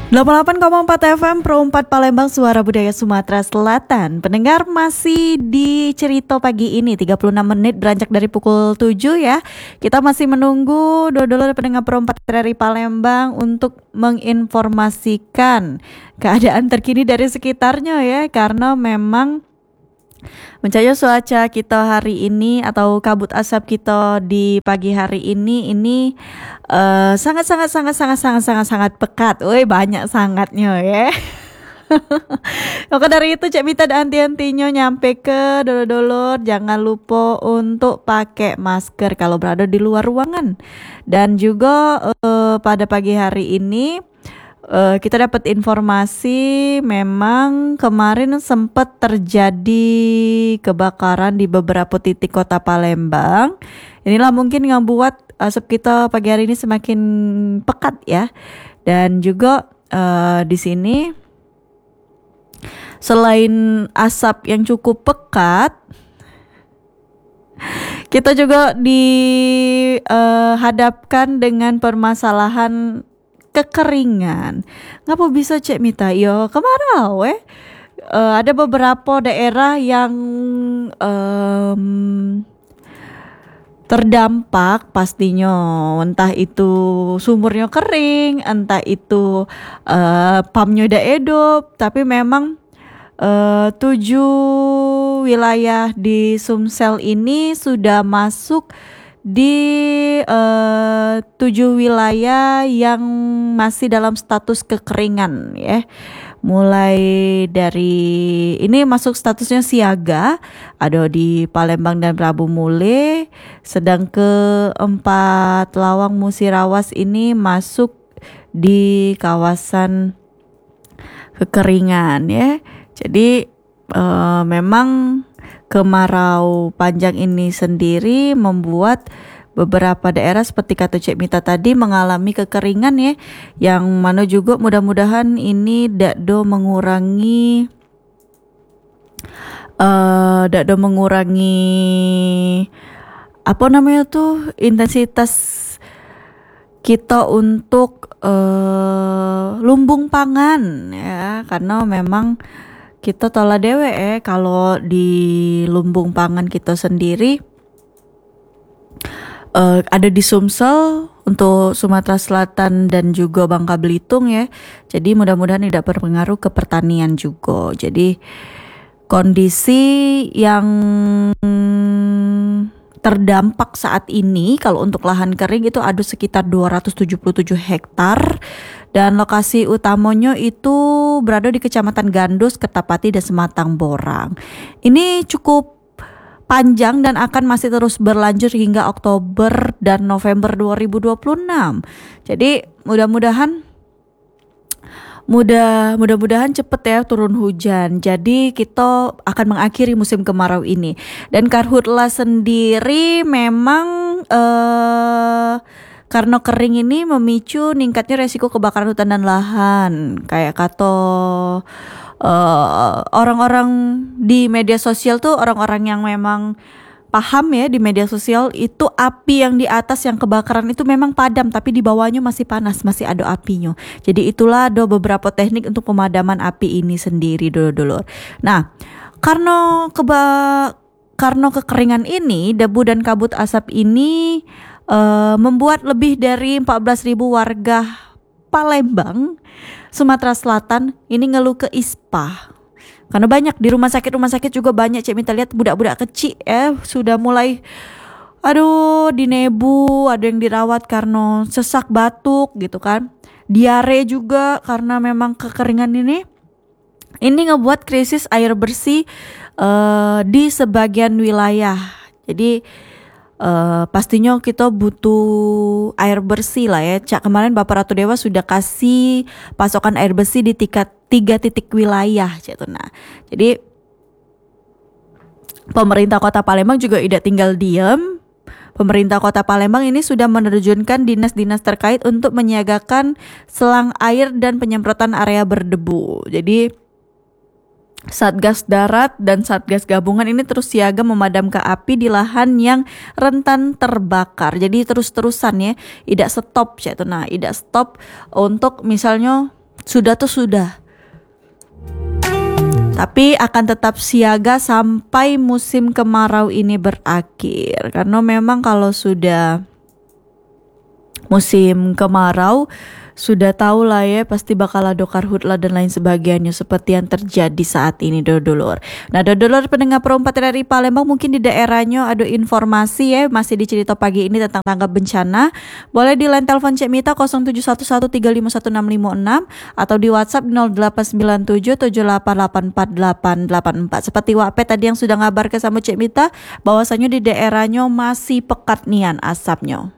88,4 FM Pro 4 Palembang, suara budaya Sumatera Selatan. Pendengar, masih di Cerita pagi ini 36 menit beranjak dari pukul 7 ya. Kita masih menunggu dodol pendengar Pro 4 dari Palembang untuk menginformasikan keadaan terkini dari sekitarnya ya. Karena memang mencaya cuaca kita hari ini atau kabut asap kita di pagi hari ini sangat pekat. Woi, banyak sangatnya ya. Maka dari itu Cek Mita dan anti-antinya nyampe ke dolo-dolo, jangan lupa untuk pakai masker kalau berada di luar ruangan. Dan juga pada pagi hari ini kita dapat informasi memang kemarin sempat terjadi kebakaran di beberapa titik kota Palembang. Inilah mungkin yang buat asap kita pagi hari ini semakin pekat ya. Dan juga di sini selain asap yang cukup pekat, kita juga dihadapkan dengan permasalahan kekeringan. Ngapa bisa Cek Mita? Yo kemarau ada beberapa daerah yang terdampak pastinya, entah itu sumurnya kering, entah itu pumpnya udah hidup, tapi memang 7 wilayah di Sumsel ini sudah masuk di 7 wilayah yang masih dalam status kekeringan ya. Mulai dari ini masuk statusnya siaga, ada di Palembang dan Prabu Mule, sedang keempat Lawang Musirawas ini masuk di kawasan kekeringan ya. Jadi memang kemarau panjang ini sendiri membuat beberapa daerah seperti kata Cek Mita tadi mengalami kekeringan ya, yang mana juga mudah-mudahan ini dakdo mengurangi apa namanya tuh intensitas kita untuk lumbung pangan ya, karena memang kita tola dewe kalau di lumbung pangan kita sendiri ada di Sumsel untuk Sumatera Selatan dan juga Bangka Belitung ya. Jadi mudah-mudahan tidak berpengaruh ke pertanian juga. Jadi kondisi yang terdampak saat ini kalau untuk lahan kering itu ada sekitar 277 hektar. Dan lokasi utamanya itu berada di Kecamatan Gandus, Kertapati, dan Sematang Borang. Ini cukup panjang dan akan masih terus berlanjut hingga Oktober dan November 2026. Jadi mudah-mudahan cepet ya turun hujan. Jadi kita akan mengakhiri musim kemarau ini. Dan Karhutla sendiri memang karena kering ini memicu meningkatnya resiko kebakaran hutan dan lahan. Kayak kata orang-orang di media sosial tuh, orang-orang yang memang paham ya di media sosial, itu api yang di atas yang kebakaran itu memang padam, tapi di bawahnya masih panas, masih ada apinya. Jadi itulah ada beberapa teknik untuk pemadaman api ini sendiri dulu. Nah, karena kekeringan ini, debu dan kabut asap ini membuat lebih dari 14.000 warga Palembang, Sumatera Selatan ini ngeluh ke ISPA. Karena banyak di rumah sakit juga banyak Cek Mita lihat budak-budak kecil sudah mulai dinebu, ada yang dirawat karena sesak batuk gitu kan. Diare juga karena memang kekeringan ini ngebuat krisis air bersih di sebagian wilayah. Jadi pastinya kita butuh air bersih lah ya. Kemarin Bapak Ratu Dewa sudah kasih pasokan air bersih di 3 titik wilayah gitu. Nah, jadi pemerintah Kota Palembang juga tidak tinggal diam. Pemerintah Kota Palembang ini sudah menerjunkan dinas-dinas terkait untuk menyiagakan selang air dan penyemprotan area berdebu. Jadi Satgas Darat dan Satgas Gabungan ini terus siaga memadamkan api di lahan yang rentan terbakar. Jadi terus-terusan ya, tidak stop ya. Nah, tidak stop untuk misalnya Sudah tuh sudah. Tapi akan tetap siaga sampai musim kemarau ini berakhir. Karena memang kalau sudah musim kemarau, sudah tahu lah ya, pasti bakal ada karhutlah dan lain sebagainya seperti yang terjadi saat ini dodolor. Nah dodolor pendengar perempat dari Palembang, mungkin di daerahnya ada informasi ya masih di cerita pagi ini tentang tanggap bencana. Boleh di line telepon Cek Mita 0711351656 atau di WhatsApp 089778848884. Seperti Wape tadi yang sudah ngabar ke sama Cek Mita bahwasanya di daerahnya masih pekat nian asapnya.